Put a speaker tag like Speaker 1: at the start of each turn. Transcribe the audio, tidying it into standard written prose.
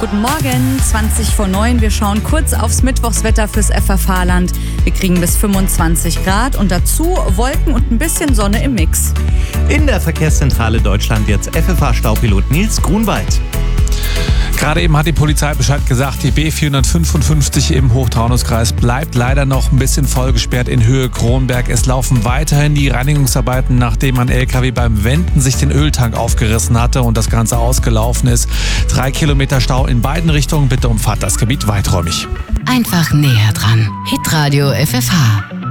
Speaker 1: Guten Morgen, 20:09. Wir schauen kurz aufs Mittwochswetter fürs FFH-Land. Wir kriegen bis 25 Grad und dazu Wolken und ein bisschen Sonne im Mix.
Speaker 2: In der Verkehrszentrale Deutschland jetzt FFH-Staupilot Nils Grunwald.
Speaker 3: Gerade eben hat die Polizei Bescheid gesagt, die B455 im Hochtaunuskreis bleibt leider noch ein bisschen vollgesperrt in Höhe Kronberg. Es laufen weiterhin die Reinigungsarbeiten, nachdem ein LKW beim Wenden sich den Öltank aufgerissen hatte und das Ganze ausgelaufen ist. 3 Kilometer Stau in beiden Richtungen. Bitte umfahrt das Gebiet weiträumig.
Speaker 4: Einfach näher dran. Hitradio FFH.